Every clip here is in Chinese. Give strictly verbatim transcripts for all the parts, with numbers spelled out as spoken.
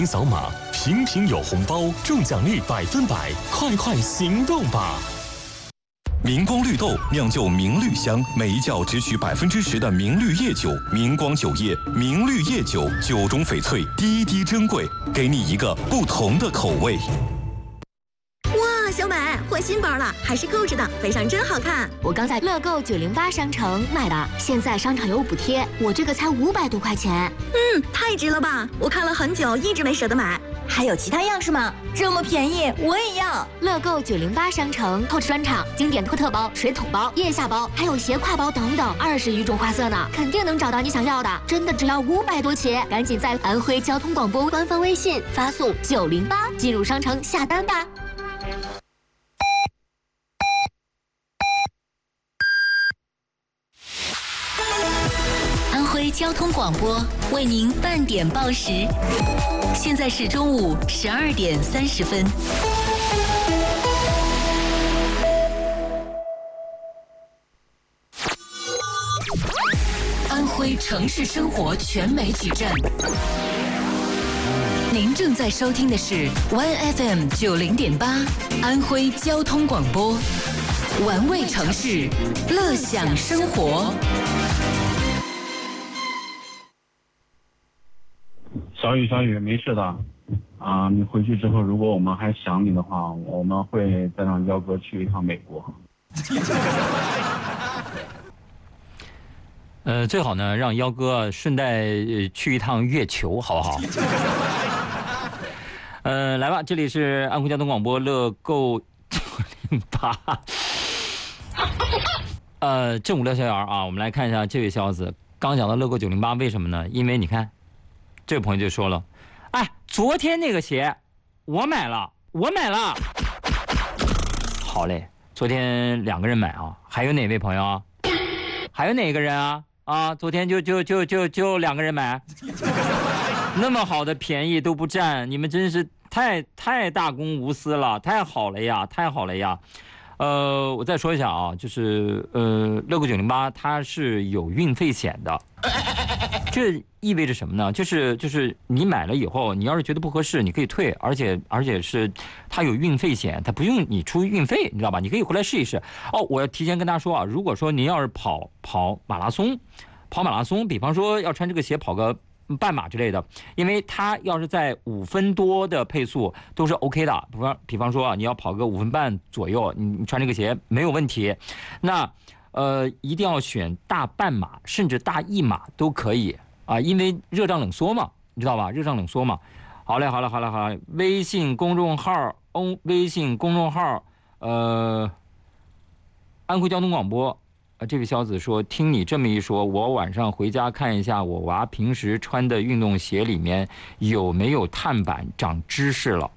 扫码，平平有红包，中奖率百分百，快快行动吧！明光绿豆酿就明绿香，每一窖只取百分之十的明绿叶酒。明光酒业明绿叶酒，酒中翡翠，滴滴珍贵，给你一个不同的口味。 哇，小美换新包了，还是购置的，背上真好看。 我刚在乐购九零八商城买的，现在商场有补贴，我这个才五百多块钱。 嗯，太值了吧！我看了很久，一直没舍得买。 还有其他样式吗？这么便宜，我也要！ 乐购九零八商城购置专场，经典托特包、水桶包、腋下包，还有斜挎包等等，二十余种花色呢，肯定能找到你想要的。真的只要五百多起，赶紧在安徽交通广播官方微信发送九零八进入商城下单吧。 安徽交通广播为您半点报时，现在是中午十二点三十分。安徽城市生活全媒体站，您正在收听的是 Y F M 九零点八，安徽交通广播，玩味城市，乐享生活。 小雨，小雨，没事的，啊，你回去之后，如果我们还想你的话，我们会再让幺哥去一趟美国。 呃，最好呢，让幺哥顺带去一趟月球，好不好？呃，来吧，这里是安徽交通广播乐购九零八。呃，正午聊逍遥啊，我们来看一下这位小子刚讲到乐购九零八，为什么呢？因为你看。这位朋友就说了，哎，昨天那个鞋我买了，我买了。好嘞，昨天两个人买啊，还有哪位朋友啊？还有哪个人啊？啊，昨天就就就就就两个人买，那么好的便宜都不占，你们真是太太大公无私了，太好了呀，太好了呀。呃，我再说一下啊，就是呃，乐购九零八它是有运费险的，这意味着什么呢？就是就是你买了以后，你要是觉得不合适，你可以退，而且而且是它有运费险，它不用你出运费，你知道吧？你可以回来试一试。哦，我要提前跟大家说啊，如果说您要是跑跑马拉松，跑马拉松，比方说要穿这个鞋跑个半马之类的，因为它要是在五分多的配速都是 OK 的，比方比方说啊，你要跑个五分半左右，你你穿这个鞋没有问题。那呃，一定要选大半马，甚至大一马都可以啊，因为热胀冷缩嘛，你知道吧？热胀冷缩嘛。好嘞，好了，好了，好了，微信公众号，哦，微信公众号，呃，安徽交通广播。啊，这位小子说，听你这么一说，我晚上回家看一下我娃平时穿的运动鞋里面有没有碳板，长知识了。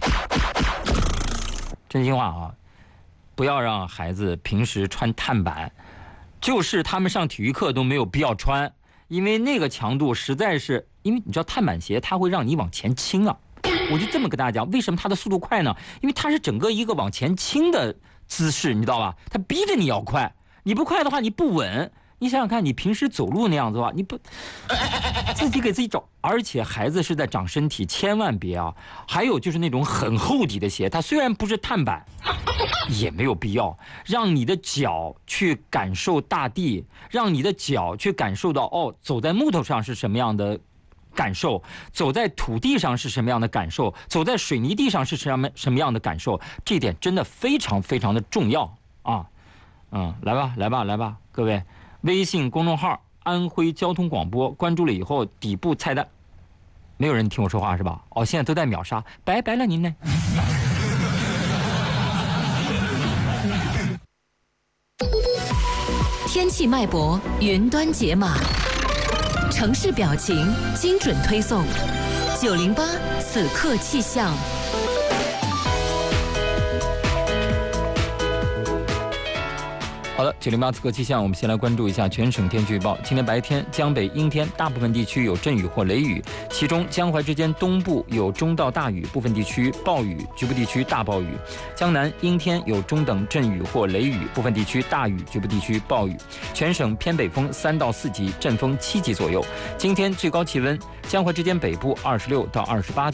真心话啊，不要让孩子平时穿碳板，就是他们上体育课都没有必要穿，因为那个强度实在是，因为你知道碳板鞋它会让你往前倾啊。我就这么跟大家讲，为什么它的速度快呢？因为它是整个一个往前倾的姿势，你知道吧？它逼着你要快。你不快的话，你不稳。你想想看，你平时走路那样子的话，你不自己给自己找。而且孩子是在长身体，千万别啊。还有就是那种很厚底的鞋，它虽然不是碳板，也没有必要让你的脚去感受大地，让你的脚去感受到哦，走在木头上是什么样的感受，走在土地上是什么样的感受，走在水泥地上是什么什么样的感受，这一点真的非常非常的重要啊。嗯，来吧，来吧，来吧，各位，微信公众号安徽交通广播关注了以后，底部菜单，没有人听我说话是吧？哦，现在都在秒杀，拜拜了您呢。 天气脉搏，云端解码，城市表情，精准推送，九零八此刻气象。 好的，九零八此刻气象，我们先来关注一下全省天气预报。今天白天，江北阴天，大部分地区有阵雨或雷雨，其中江淮之间东部有中到大雨，部分地区暴雨，局部地区大暴雨；江南阴天有中等阵雨或雷雨，部分地区大雨，局部地区暴雨。全省偏北风三到四级，阵风七级左右。今天最高气温，江淮之间北部二十六到二十八度。